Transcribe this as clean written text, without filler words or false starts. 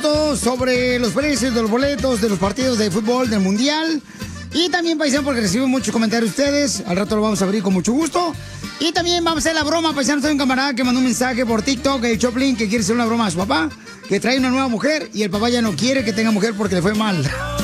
minuto sobre los precios de los boletos de los partidos de fútbol del Mundial. Y también, paisano, porque recibo muchos comentarios de ustedes. Al rato lo vamos a abrir con mucho gusto. Y también vamos a hacer la broma, paisano. Soy un camarada que mandó un mensaje por TikTok, el Choplin, que quiere hacer una broma a su papá, que trae una nueva mujer y el papá ya no quiere que tenga mujer porque le fue mal.